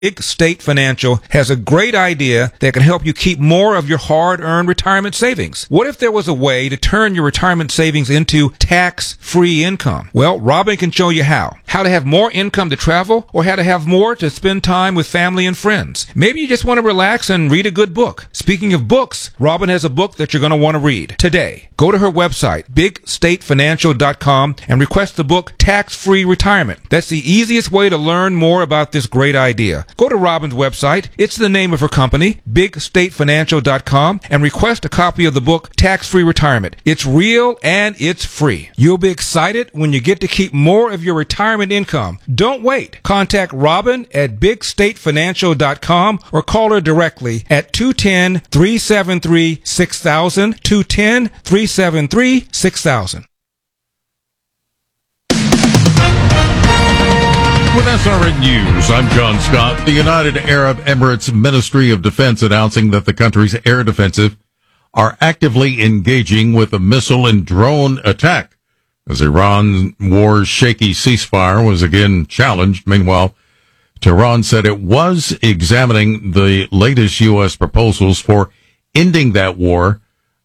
Big State Financial has a great idea that can help you keep more of your hard-earned retirement savings. What if there was a way to turn your retirement savings into tax-free income? Well, Robin can show you how. How to have more income to travel, or how to have more to spend time with family and friends. Maybe you just want to relax and read a good book. Speaking of books, Robin has a book that you're going to want to read today. Go to her website, bigstatefinancial.com, and request the book Tax-Free Retirement. That's the easiest way to learn more about this great idea. Go to Robin's website. It's the name of her company, bigstatefinancial.com, and request a copy of the book Tax-Free Retirement. It's real and it's free. You'll be excited when you get to keep more of your retirement income. Don't wait. Contact Robin at bigstatefinancial.com or call her directly at 210-373-6000, 210-373-6000. With SRN News, I'm John Scott. The United Arab Emirates Ministry of Defense announcing that the country's air defensive are actively engaging with a missile and drone attack as Iran war's shaky ceasefire was again challenged. Meanwhile, Tehran said it was examining the latest U.S. proposals for ending that war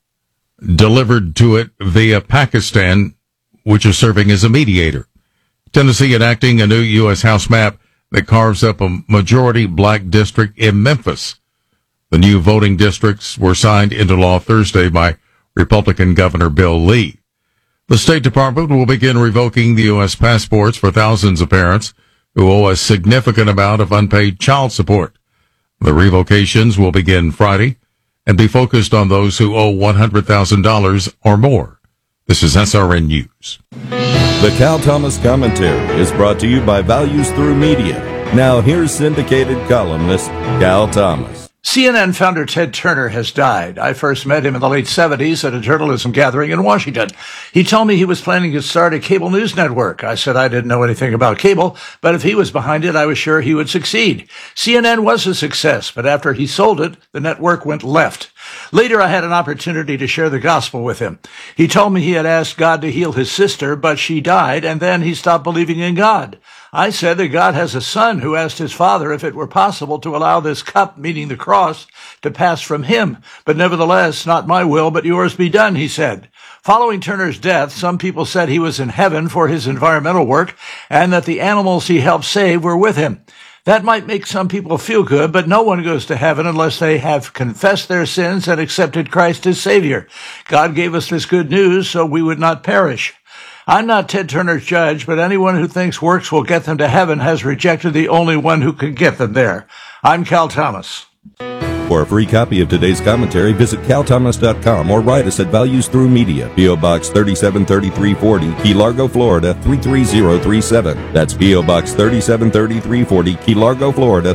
delivered to it via Pakistan, which is serving as a mediator. Tennessee enacting a new U.S. House map that carves up a majority black district in Memphis. The new voting districts were signed into law Thursday by Republican Governor Bill Lee. The State Department will begin revoking the U.S. passports for thousands of parents who owe a significant amount of unpaid child support. The revocations will begin Friday and be focused on those who owe $100,000 or more. This is SRN News. The Cal Thomas Commentary is brought to you by Values Through Media. Now here's syndicated columnist Cal Thomas. CNN founder Ted Turner has died. I first met him in the late 70s at a journalism gathering in Washington. He told me he was planning to start a cable news network. I said I didn't know anything about cable, but if he was behind it, I was sure he would succeed. CNN was a success, but after he sold it, the network went left. Later, I had an opportunity to share the gospel with him. He told me he had asked God to heal his sister, but she died, and then he stopped believing in God. I said that God has a son who asked his father if it were possible to allow this cup, meaning the cross, to pass from him. But nevertheless, not my will, but yours be done, he said. Following Turner's death, some people said he was in heaven for his environmental work and that the animals he helped save were with him. That might make some people feel good, but no one goes to heaven unless they have confessed their sins and accepted Christ as Savior. God gave us this good news so we would not perish. I'm not Ted Turner's judge, but anyone who thinks works will get them to heaven has rejected the only one who can get them there. I'm Cal Thomas. For a free copy of today's commentary, visit calthomas.com or write us at Values Through Media, P.O. Box 373340, Key Largo, Florida 33037. That's P.O. Box 373340, Key Largo, Florida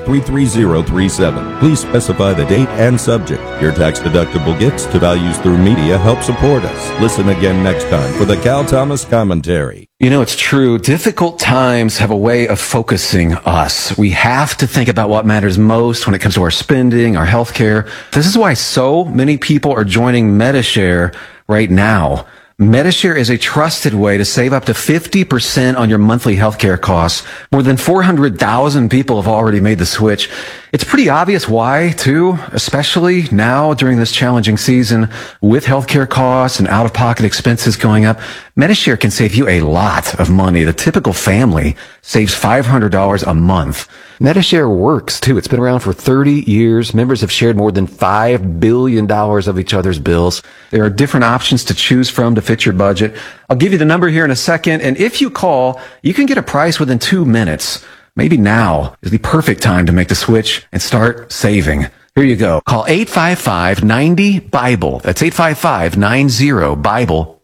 33037. Please specify the date and subject. Your tax-deductible gifts to Values Through Media help support us. Listen again next time for the Cal Thomas Commentary. You know, it's true. Difficult times have a way of focusing us. We have to think about what matters most when it comes to our spending, our health care. This is why so many people are joining Medi-Share right now. Medi-Share is a trusted way to save up to 50% on your monthly healthcare costs. More than 400,000 people have already made the switch. It's pretty obvious why, too, especially now during this challenging season with healthcare costs and out-of-pocket expenses going up. Medi-Share can save you a lot of money. The typical family saves $500 a month. Medi-Share works, too. It's been around for 30 years. Members have shared more than $5 billion of each other's bills. There are different options to choose from to fit your budget. I'll give you the number here in a second, and if you call, you can get a price within 2 minutes. Maybe now is the perfect time to make the switch and start saving. Here you go. Call 855-90-BIBLE. That's 855-90-BIBLE.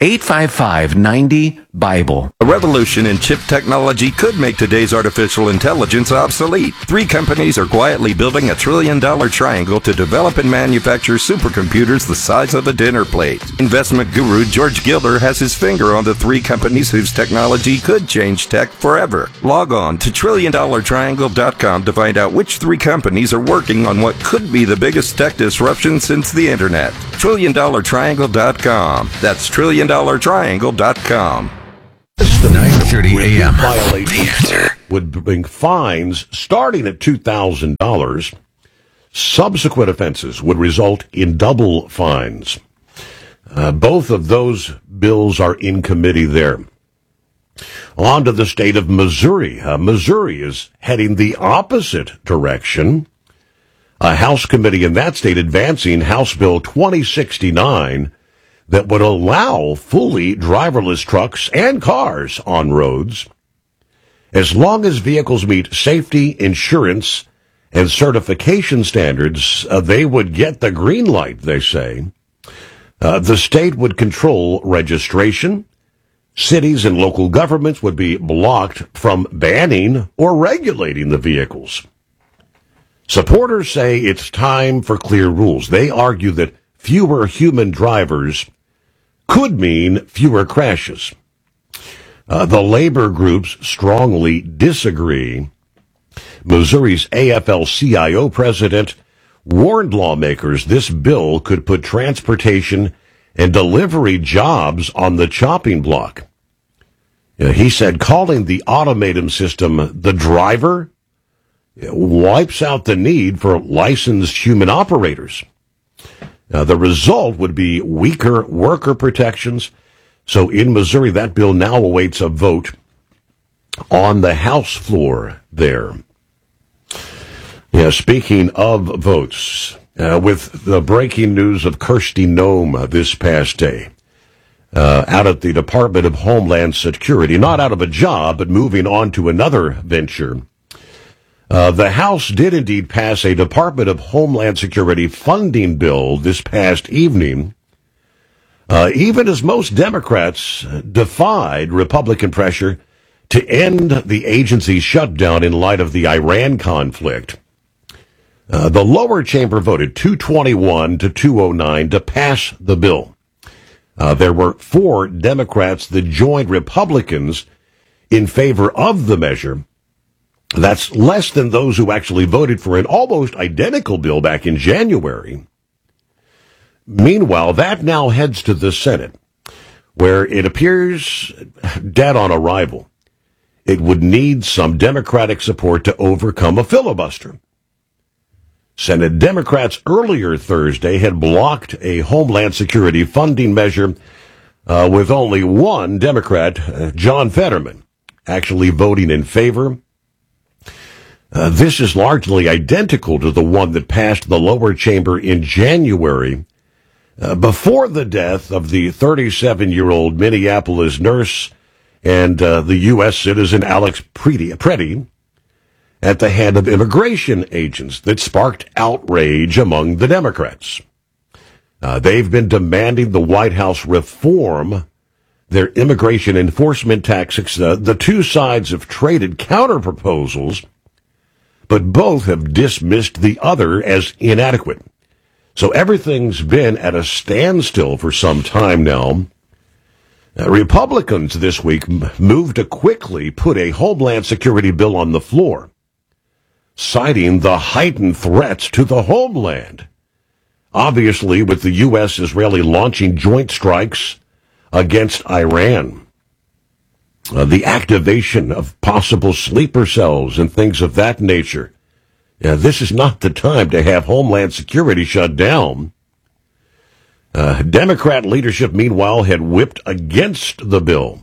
855-90-BIBLE. A revolution in chip technology could make today's artificial intelligence obsolete. 3 companies are quietly building a $1 trillion triangle to develop and manufacture supercomputers the size of a dinner plate. Investment guru George Gilder has his finger on the 3 companies whose technology could change tech forever. Log on to TrillionDollarTriangle.com to find out which 3 companies are working on what could be the biggest tech disruption since the internet. TrillionDollarTriangle.com. That's TrillionDollarTriangle.com. The 9:30 a.m. The Answer. would bring fines starting at $2,000. Subsequent offenses would result in double fines. Both of those bills are in committee there. On to the state of Missouri. Missouri is heading the opposite direction. A House committee in that state advancing House Bill 2069 that would allow fully driverless trucks and cars on roads as long as vehicles meet safety, insurance, and certification standards. They would get the green light, they say. The state would control registration. Cities and local governments would be blocked from banning or regulating the vehicles. Supporters say it's time for clear rules. They argue that fewer human drivers could mean fewer crashes. The labor groups strongly disagree. Missouri's AFL-CIO president warned lawmakers this bill could put transportation and delivery jobs on the chopping block. He said calling the automatum system the driver wipes out the need for licensed human operators. The result would be weaker worker protections. So in Missouri, that bill now awaits a vote on the House floor there. Speaking of votes, with the breaking news of Kristi Noem this past day, out at the Department of Homeland Security, not out of a job, but moving on to another venture. The House did indeed pass a Department of Homeland Security funding bill this past evening, even as most Democrats defied Republican pressure to end the agency's shutdown in light of the Iran conflict. The lower chamber voted 221 to 209 to pass the bill. There were 4 Democrats that joined Republicans in favor of the measure. That's less than those who actually voted for an almost identical bill back in January. Meanwhile, that now heads to the Senate, where it appears dead on arrival. It would need some Democratic support to overcome a filibuster. Senate Democrats earlier Thursday had blocked a Homeland Security funding measure with only one Democrat, John Fetterman, actually voting in favor. This is largely identical to the one that passed the lower chamber in January before the death of the 37-year-old Minneapolis nurse and the U.S. citizen Alex Preddy at the hand of immigration agents that sparked outrage among the Democrats. They've been demanding the White House reform their immigration enforcement tactics. The two sides have traded counter-proposals, but both have dismissed the other as inadequate. So everything's been at a standstill for some time now. Republicans this week moved to quickly put a Homeland Security bill on the floor, citing the heightened threats to the homeland. Obviously, with the U.S. Israeli launching joint strikes against Iran, the activation of possible sleeper cells and things of that nature. This is not the time to have Homeland Security shut down. Democrat leadership, meanwhile, had whipped against the bill,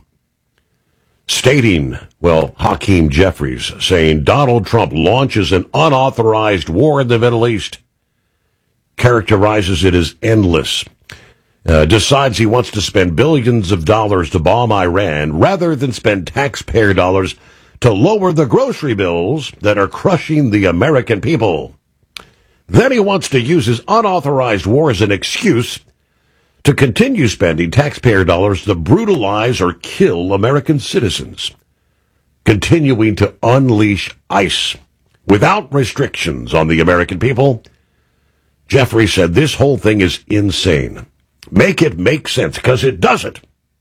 stating, Hakeem Jeffries saying Donald Trump launches an unauthorized war in the Middle East, characterizes it as endless, decides he wants to spend billions of dollars to bomb Iran rather than spend taxpayer dollars to lower the grocery bills that are crushing the American people. Then he wants to use his unauthorized war as an excuse to continue spending taxpayer dollars to brutalize or kill American citizens, continuing to unleash ICE without restrictions on the American people. Jeffrey said this whole thing is insane. Make it make sense, because it doesn't.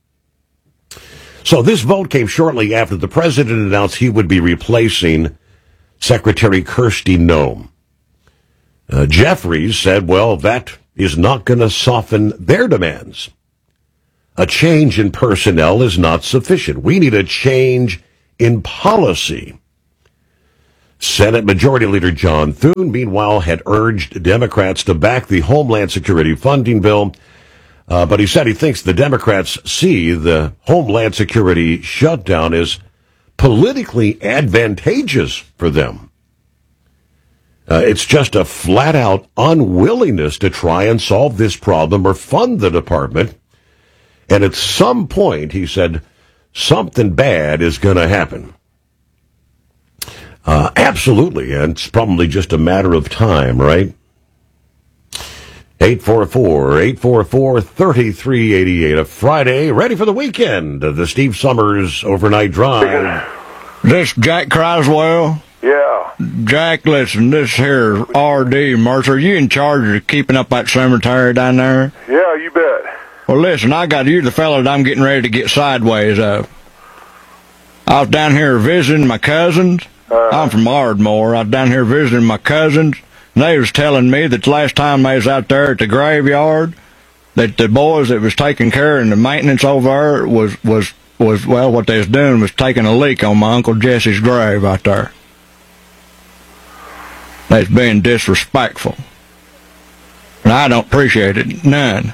So this vote came shortly after the president announced he would be replacing Secretary Kristi Noem. Jeffries said, that is not going to soften their demands. A change in personnel is not sufficient. We need a change in policy. Senate Majority Leader John Thune, meanwhile, had urged Democrats to back the Homeland Security funding bill, but he said he thinks the Democrats see the Homeland Security shutdown as politically advantageous for them. It's just a flat-out unwillingness to try and solve this problem or fund the department. And at some point, he said, something bad is going to happen. Absolutely, and it's probably just a matter of time, right? 844-3388, a Friday, ready for the weekend, the Steve Summers Overnight Drive. This Jack Criswell? Yeah. Jack, listen, this here R.D. Mercer, you in charge of keeping up that cemetery down there? Yeah, you bet. Well, listen, I got you the fellow that I'm getting ready to get sideways of. I was down here visiting my cousins. I'm from Ardmore. I was down here visiting my cousins, and they was telling me that the last time they was out there at the graveyard, that the boys that was taking care of the maintenance over there was well, what they was doing was taking a leak on my Uncle Jesse's grave out there. They's being disrespectful. And I don't appreciate it none.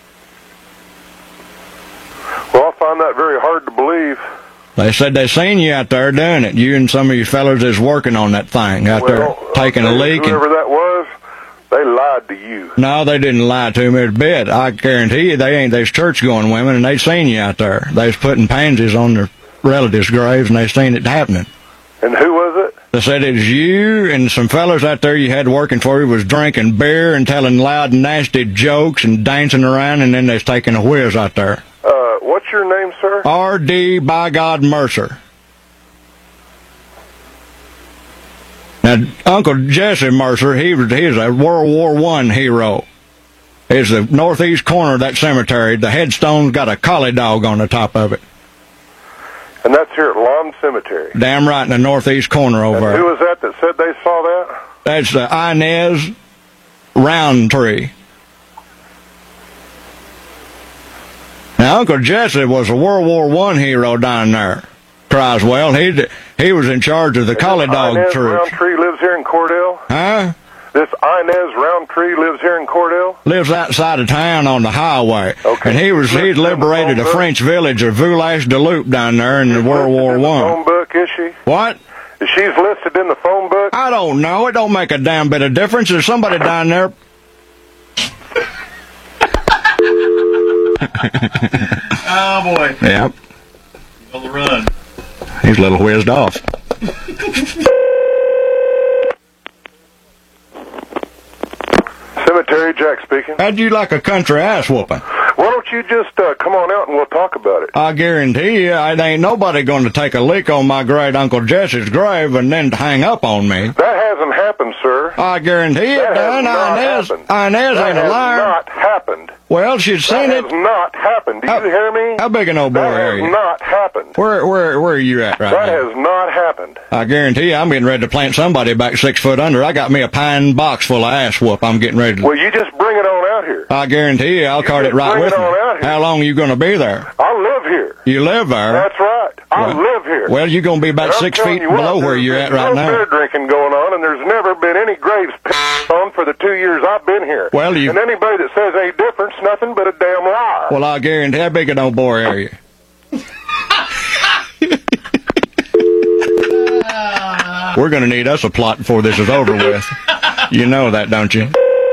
Well, I find that very hard to believe. They said they seen you out there doing it. You and some of your fellows is working on that thing out there, taking a leak. Whoever that was, they lied to you. No, they didn't lie to me a bit. I guarantee you they ain't. They's church-going women, and they seen you out there. They's putting pansies on their relatives' graves, and they seen it happening. And who was it? They said it was you and some fellas out there you had working for you was drinking beer and telling loud, nasty jokes and dancing around, and then they's taking a whiz out there. What's your name, sir? R.D. by God Mercer. Now, Uncle Jesse Mercer, he's a World War I hero. It's the northeast corner of that cemetery. The headstone's got a collie dog on the top of it. And that's here at Lawn Cemetery. Damn right in the northeast corner over there. Who was that said they saw that? That's the Inez Roundtree. Now, Uncle Jesse was a World War I hero down there, Criswell. He was in charge of the collie dog Inez troops. Roundtree lives here in Cordell? Huh? This Inez Roundtree lives here in Cordell? Lives outside of town on the highway. Okay. And he'd liberated a French village of Village-de-Loup down there in the World War I. Phone book, is she? What? She's listed in the phone book? I don't know. It don't make a damn bit of difference. There's somebody down there. Oh, boy. Yep. On the run. He's a little whizzed off. Cemetery, Jack speaking. How'd you like a country ass whooping? Why don't you just come on out and we'll talk about it? I guarantee you, it ain't nobody going to take a leak on my great Uncle Jesse's grave and then hang up on me. That hasn't happened, sir. I guarantee it done. Inez ain't a liar. That has not happened. Well, she's seen it. That has not happened. Do you hear me? How big an old boy are you? That has not happened. Where are you at right now? That has not happened. I guarantee you, I'm getting ready to plant somebody back 6 foot under. I got me a pine box full of ass whoop. I'm getting ready to. Well, you just bring it on out here. I guarantee you, I'll cart it right with me. How long are you going to be there? I live here. You live there? That's right. I live here. Well, you're going to be about 6 feet below where you're at right now. There's no beer drinking going on, and there's never been any graves pissed on for the 2 years I've been here. Well, and anybody that says ain't different's nothing but a damn liar. Well, I guarantee. How big an old boy are you? We're going to need us a plot before this is over with. You know that, don't you?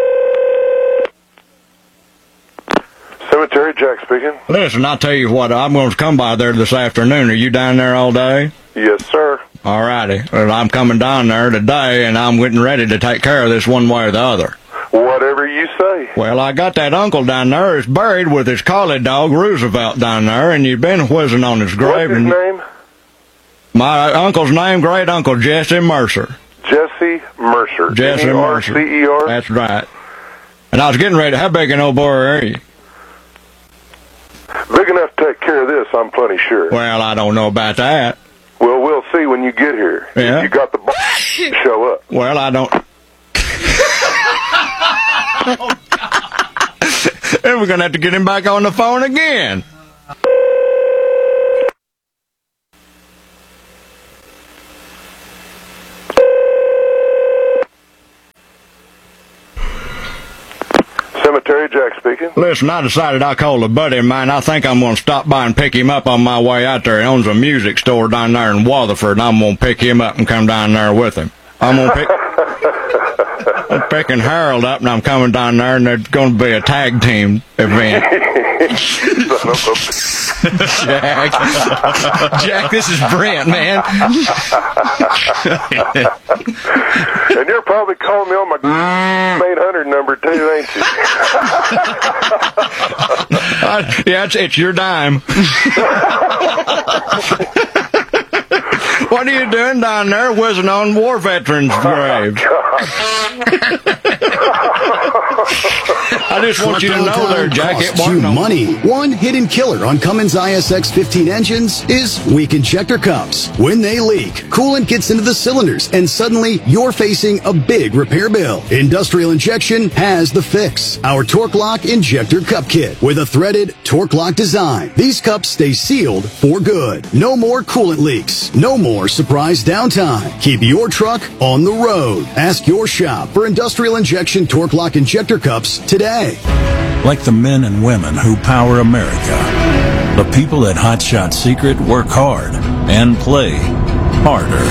Cemetery, Jack speaking. Listen, I'll tell you what, I'm going to come by there this afternoon. Are you down there all day? Yes, sir. All righty. Well, I'm coming down there today, and I'm getting ready to take care of this one way or the other. Whatever you say. Well, I got that uncle down there is buried with his collie dog, Roosevelt, down there, and you've been whizzing on his grave. What's his name? My uncle's name, great uncle Jesse Mercer. Jesse Mercer. Jesse Mercer. M-E-R-C-E-R? That's right. And I was getting ready. How big an old boy are you? Big enough to take care of this, I'm plenty sure. Well, I don't know about that. Well, we'll see when you get here. Yeah. You got the to show up. Well, I don't. And we're going to have to get him back on the phone again. Ray Jack speaking. Listen, I decided I called a buddy of mine. I think I'm going to stop by and pick him up on my way out there. He owns a music store down there in Waterford, and I'm going to pick him up and come down there with him. I'm picking Harold up, and I'm coming down there, and there's going to be a tag team event. Jack, this is Brent, man. And you're probably calling me on my 800 number too, ain't you? Yeah, it's your dime. What are you doing down there whizzing on war veterans' graves? I just want you to know there, Jack, it costs you money. One hidden killer on Cummins ISX 15 engines is weak injector cups. When they leak, coolant gets into the cylinders, and suddenly you're facing a big repair bill. Industrial Injection has the fix. Our Torque Lock Injector Cup Kit with a threaded Torque Lock design. These cups stay sealed for good. No more coolant leaks. No more surprise downtime. Keep your truck on the road. Ask your shop for Industrial Injection Torque Lock Injector Cups today. Like the men and women who power America, the people at Hot Shot Secret work hard and play harder.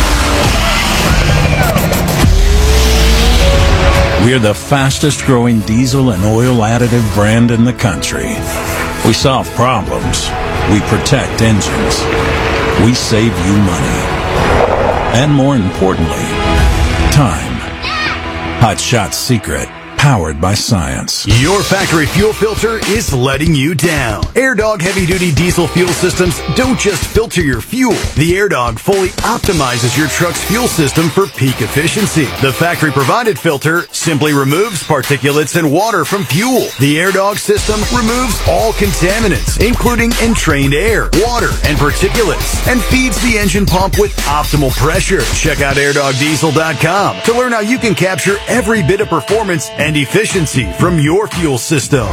We're the fastest growing diesel and oil additive brand in the country. We solve problems. We protect engines. We save you money. And more importantly, time. Hot Shot Secret. Powered by science. Your factory fuel filter is letting you down. AirDog heavy-duty diesel fuel systems don't just filter your fuel. The AirDog fully optimizes your truck's fuel system for peak efficiency. The factory-provided filter simply removes particulates and water from fuel. The AirDog system removes all contaminants, including entrained air, water, and particulates, and feeds the engine pump with optimal pressure. Check out AirDogDiesel.com to learn how you can capture every bit of performance and efficiency from your fuel system.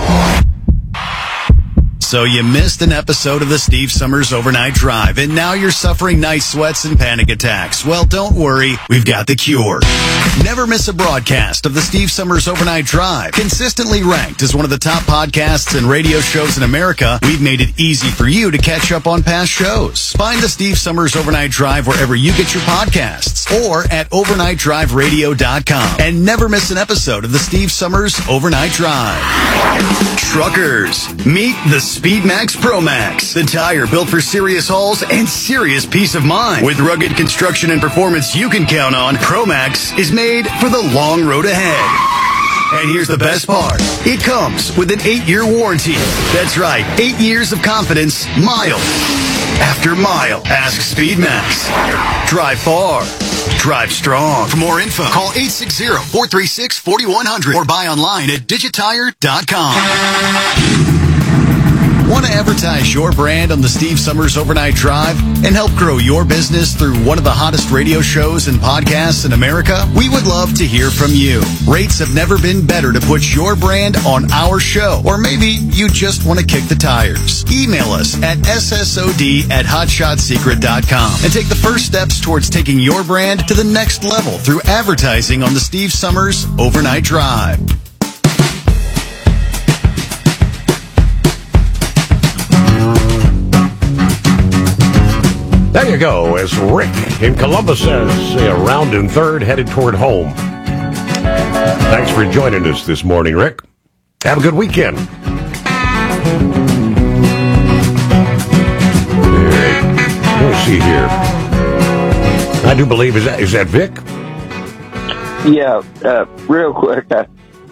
So you missed an episode of the Steve Summers Overnight Drive, and now you're suffering night sweats and panic attacks. Well, don't worry, we've got the cure. Never miss a broadcast of the Steve Summers Overnight Drive. Consistently ranked as one of the top podcasts and radio shows in America, we've made it easy for you to catch up on past shows. Find the Steve Summers Overnight Drive wherever you get your podcasts or at overnightdriveradio.com. And never miss an episode of the Steve Summers Overnight Drive. Truckers, meet the SpeedMax Pro Max, the tire built for serious hauls and serious peace of mind. With rugged construction and performance you can count on, Pro Max is made for the long road ahead. And here's the best part. It comes with an 8-year warranty. That's right, 8 years of confidence, mile after mile. Ask SpeedMax. Drive far. Drive strong. For more info, call 860-436-4100 or buy online at digitire.com. Want to advertise your brand on the Steve Summers Overnight Drive and help grow your business through one of the hottest radio shows and podcasts in America? We would love to hear from you. Rates have never been better to put your brand on our show. Or maybe you just want to kick the tires. Email us at ssod@hotshotsecret.com and take the first steps towards taking your brand to the next level through advertising on the Steve Summers Overnight Drive. There you go, as Rick in Columbus says, around in third, headed toward home. Thanks for joining us this morning, Rick. Have a good weekend. All right. Let me see here. I do believe, is that Vic? Yeah, real quick. I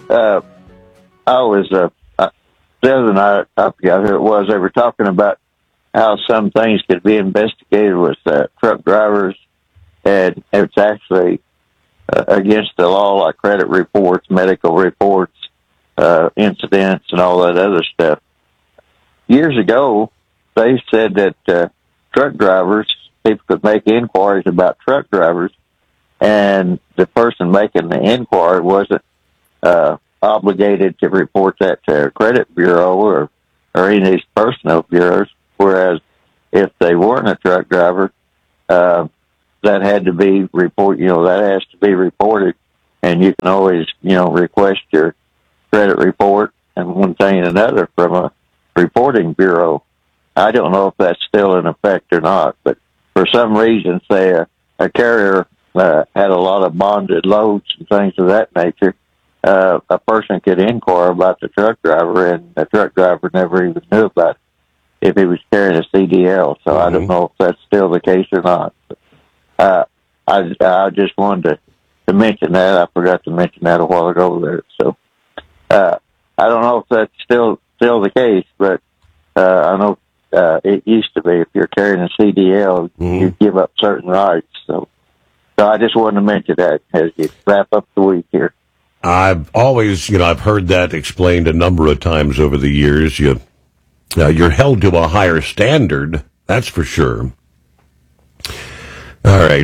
was, the other night, I forgot who it was, they were talking about how some things could be investigated with truck drivers, and it's actually against the law, like credit reports, medical reports, incidents, and all that other stuff. Years ago, they said that truck drivers, people could make inquiries about truck drivers, and the person making the inquiry wasn't obligated to report that to a credit bureau or any of these personnel bureaus. Whereas if they weren't a truck driver, that had to be that has to be reported, and you can always, request your credit report and one thing and another from a reporting bureau. I don't know if that's still in effect or not, but for some reason, say a carrier had a lot of bonded loads and things of that nature, a person could inquire about the truck driver, and the truck driver never even knew about it if he was carrying a CDL. So I don't know if that's still the case or not. But, I just wanted to mention that. I forgot to mention that a while ago there. So I don't know if that's still the case, but I know it used to be if you're carrying a CDL, you give up certain rights. So I just wanted to mention that as you wrap up the week here. I've always, I've heard that explained a number of times over the years. You're held to a higher standard, that's for sure. All right,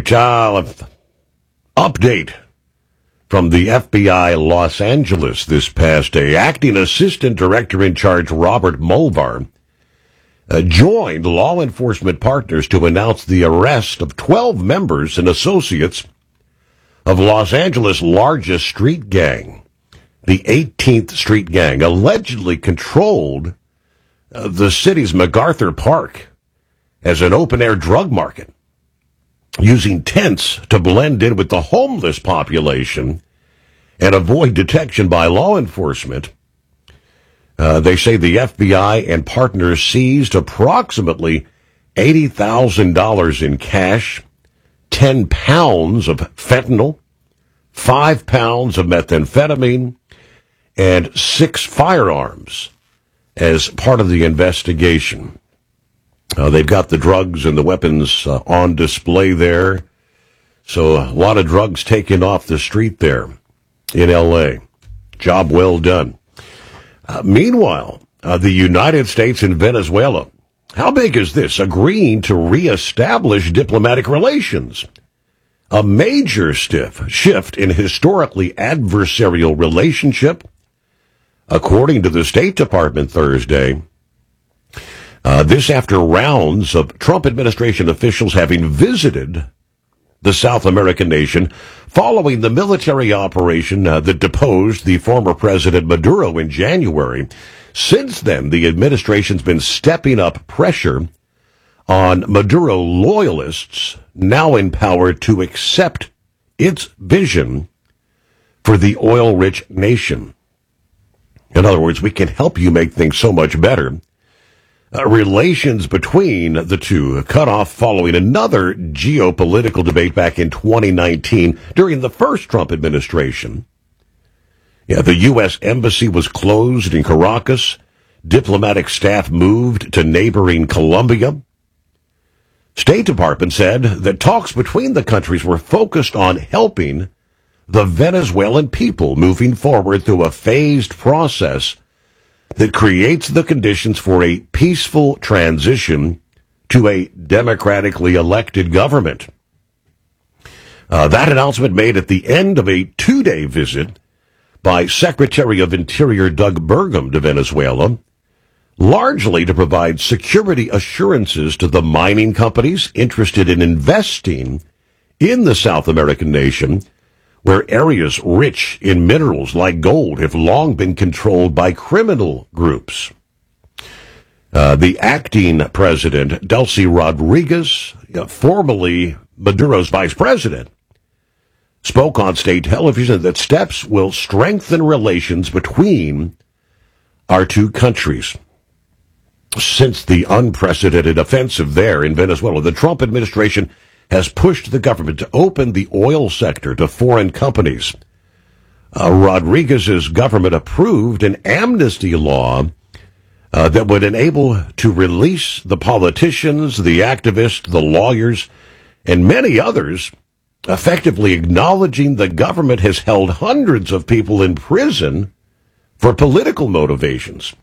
update from the FBI Los Angeles this past day. Acting Assistant Director in Charge Robert Mulvar joined law enforcement partners to announce the arrest of 12 members and associates of Los Angeles' largest street gang. The 18th Street Gang allegedly controlled the city's MacArthur Park as an open-air drug market, using tents to blend in with the homeless population and avoid detection by law enforcement. They say the FBI and partners seized approximately $80,000 in cash, 10 pounds of fentanyl, 5 pounds of methamphetamine, and 6 firearms as part of the investigation. They've got the drugs and the weapons on display there. So a lot of drugs taken off the street there in L.A. Job well done. Meanwhile, the United States and Venezuela, how big is this? Agreeing to reestablish diplomatic relations. A major shift in historically adversarial relationship. According to the State Department Thursday, this after rounds of Trump administration officials having visited the South American nation following the military operation that deposed the former President Maduro in January. Since then, the administration's been stepping up pressure on Maduro loyalists, now in power, to accept its vision for the oil-rich nation. In other words, we can help you make things so much better. Relations between the two cut off following another geopolitical debate back in 2019 during the first Trump administration. The U.S. embassy was closed in Caracas. Diplomatic staff moved to neighboring Colombia. State Department said that talks between the countries were focused on helping the Venezuelan people moving forward through a phased process that creates the conditions for a peaceful transition to a democratically elected government. That announcement made at the end of a 2-day visit by Secretary of Interior Doug Burgum to Venezuela, largely to provide security assurances to the mining companies interested in investing in the South American nation, where areas rich in minerals like gold have long been controlled by criminal groups. The acting president, Delcy Rodriguez, formerly Maduro's vice president, spoke on state television that steps will strengthen relations between our two countries. Since the unprecedented offensive there in Venezuela, the Trump administration has pushed the government to open the oil sector to foreign companies. Rodriguez's government approved an amnesty law that would enable to release the politicians, the activists, the lawyers, and many others, effectively acknowledging the government has held hundreds of people in prison for political motivations.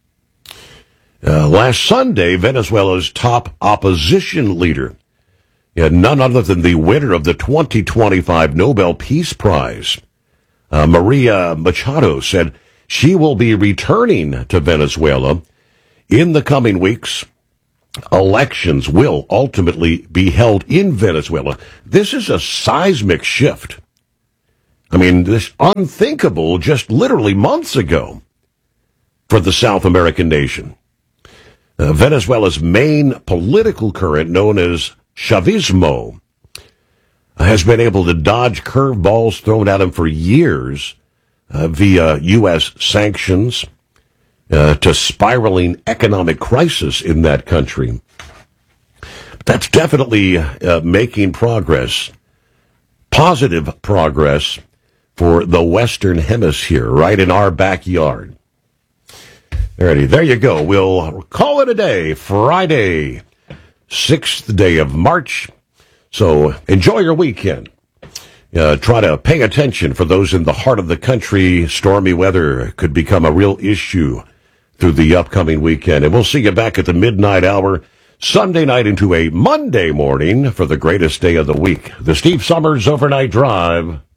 Last Sunday, Venezuela's top opposition leader, none other than the winner of the 2025 Nobel Peace Prize, Maria Machado, said she will be returning to Venezuela in the coming weeks. Elections will ultimately be held in Venezuela. This is a seismic shift. I mean, this unthinkable just literally months ago. for the South American nation. Venezuela's main political current, known as Chavismo, has been able to dodge curveballs thrown at him for years via U.S. sanctions to spiraling economic crisis in that country. That's definitely making progress, positive progress for the Western Hemisphere, right in our backyard. Alrighty, there you go. We'll call it a day, Friday, 6th day of March. So enjoy your weekend. Try to pay attention for those in the heart of the country. Stormy weather could become a real issue through the upcoming weekend. And we'll see you back at the midnight hour, Sunday night into a Monday morning for the greatest day of the week. The Steve Summers Overnight Drive